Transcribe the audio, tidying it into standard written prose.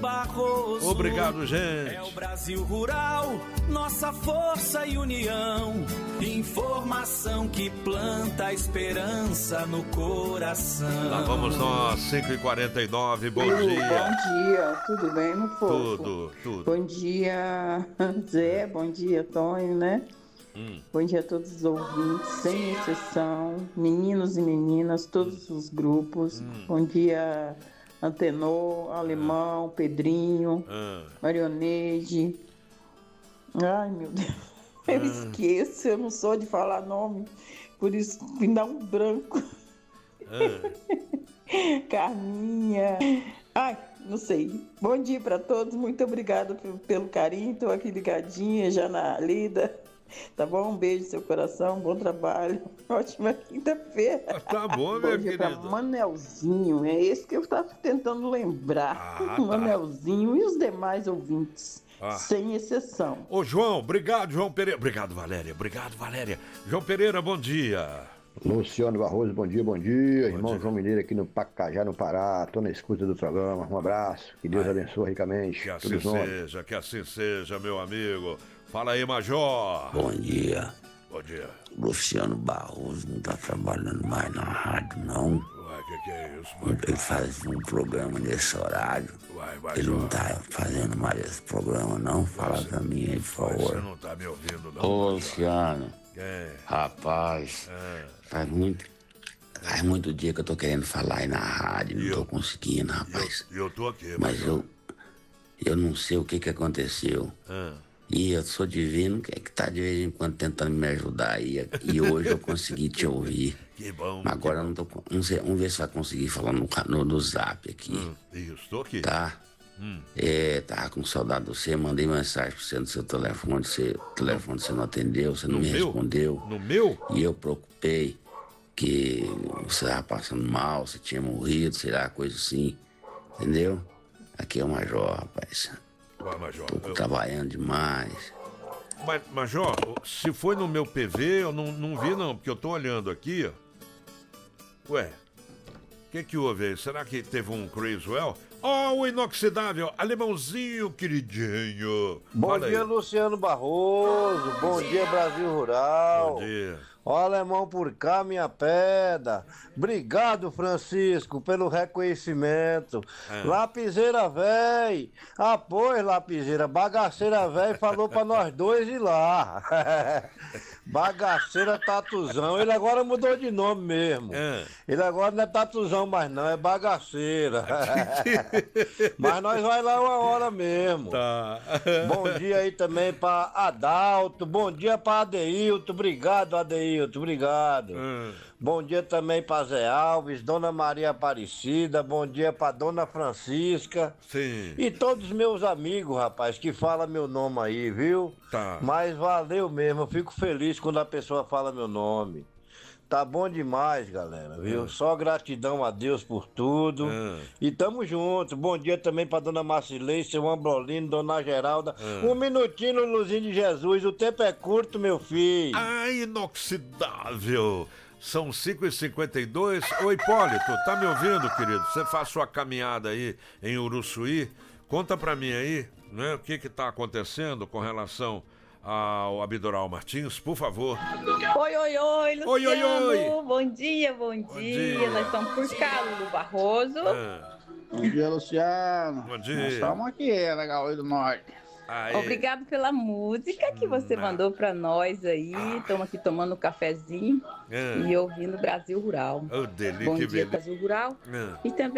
Barroso. Obrigado, gente. É o Brasil Rural, nossa força e união. Informação que planta a esperança no coração. Lá vamos nós, 5h49, bom dia. Bom dia, tudo bem, meu povo? Tudo. Bom dia, Zé, bom dia, Tonho, né? Bom dia a todos os ouvintes, sem exceção, meninos e meninas, todos os grupos. Bom dia, Antenor, Alemão, Pedrinho, Marioneide. Ai, meu Deus, eu esqueço, eu não sou de falar nome, por isso me dá um branco. Carminha. Ai, não sei. Bom dia para todos, muito obrigada pelo carinho, estou aqui ligadinha já na lida. Tá bom? Um beijo no seu coração, bom trabalho. Ótima quinta-feira. Tá bom, minha querida. querida. Pra Manelzinho, é esse que eu tava tentando lembrar. Manelzinho e os demais ouvintes, sem exceção. Ô, João, obrigado, João Pereira. Obrigado, Valéria. João Pereira, bom dia. Luciano Barroso, bom dia. Irmão João Mineiro aqui no Pacajá, no Pará. Tô na escuta do programa. Um abraço. Que Deus abençoe ricamente. Que assim seja, meu amigo. Fala aí, Major. Bom dia. Bom dia. Luciano Barroso não tá trabalhando mais na rádio, não. Uai, que é isso, Major? Ele faz um programa nesse horário. Uai, Major. Ele não tá fazendo mais esse programa, não? Fala pra mim aí, por favor. Você não tá me ouvindo, não. Ô, Luciano. É. Rapaz, faz muito dia que eu tô querendo falar aí na rádio, não tô conseguindo, rapaz. Eu tô aqui, mas eu não sei o que aconteceu. E eu sou divino, que tá de vez em quando tentando me ajudar aí. E hoje eu consegui te ouvir. Que bom. Mas agora eu não tô. Vamos ver se vai conseguir falar no zap aqui. Isso, tô aqui. Tá? Tava com saudade de você, mandei mensagem pra você no seu telefone, você não atendeu, você não me respondeu. No meu? E eu preocupei que você tava passando mal, você tinha morrido, sei lá, coisa assim. Entendeu? Aqui é o Major, rapaz. Ué, Major. Tô trabalhando demais. Mas, Major, se foi no meu PV, eu não vi não, porque eu tô olhando aqui, ó. Ué, o que houve aí? Será que teve um Crazy-Well? O inoxidável, alemãozinho queridinho. Bom dia, Luciano Barroso. Bom dia, Brasil Rural. Bom dia. Ó, alemão por cá, minha pedra. Obrigado, Francisco, pelo reconhecimento. Lapiseira véi. Pois, Lapiseira, bagaceira véi falou pra nós dois ir lá. Bagaceira Tatuzão. Ele agora mudou de nome mesmo. Ele agora não é Tatuzão mais não, é Bagaceira. Mas nós vai lá uma hora mesmo. Tá. Bom dia aí também pra Adalto. Bom dia pra Adeilto. Obrigado, Adeilto. Obrigado. Bom dia também pra Zé Alves, Dona Maria Aparecida. Bom dia pra Dona Francisca. Sim. E todos os meus amigos, rapaz, que falam meu nome aí, viu? Tá. Mas valeu mesmo. Eu fico feliz quando a pessoa fala meu nome. Tá bom demais, galera, viu? Só gratidão a Deus por tudo. E tamo junto. Bom dia também pra Dona Marcilei, seu Ambrolino, Dona Geralda. Um minutinho, Luzinho de Jesus. O tempo é curto, meu filho. Inoxidável. São 5h52. Ô, Hipólito, tá me ouvindo, querido? Você faz sua caminhada aí em Uruçuí. Conta pra mim aí, né? O que tá acontecendo com relação ao Abdoral Martins, por favor. Oi, Luciano. Oi. Bom dia. Nós estamos por cá, Lulu Barroso. Bom dia, Luciano. Bom dia. Nós estamos aqui, Legal do Norte. Obrigado pela música que você mandou pra nós aí. Estamos aqui tomando um cafezinho e ouvindo Brasil Rural. Delícia, Bom dia, Brasil Rural. E também